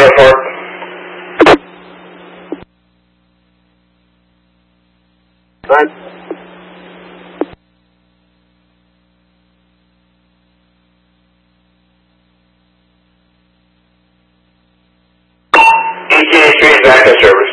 uniform. Right. ETA 3 is back in service.